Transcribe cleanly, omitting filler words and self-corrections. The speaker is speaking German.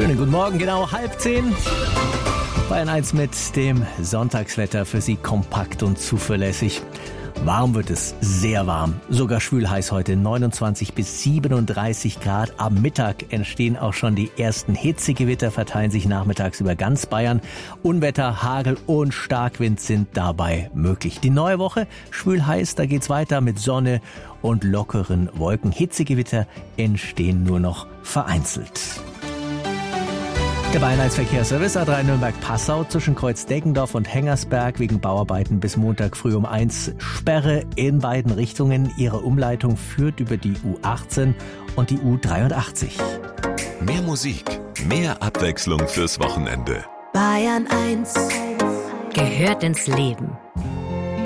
Schönen guten Morgen, genau 9:30. Bayern 1 mit dem Sonntagswetter für Sie kompakt und zuverlässig. Warm wird es, sehr warm, sogar schwül-heiß heute, 29 bis 37 Grad. Am Mittag entstehen auch schon die ersten Hitzegewitter, verteilen sich nachmittags über ganz Bayern. Unwetter, Hagel und Starkwind sind dabei möglich. Die neue Woche, schwül-heiß, da geht's weiter mit Sonne und lockeren Wolken. Hitzegewitter entstehen nur noch vereinzelt. Der Bayern 1 Verkehrsservice A3 Nürnberg-Passau zwischen Kreuz-Deggendorf und Hengersberg wegen Bauarbeiten bis Montag früh um 1 Sperre in beiden Richtungen. Ihre Umleitung führt über die U18 und die U83. Mehr Musik, mehr Abwechslung fürs Wochenende. Bayern 1 gehört ins Leben.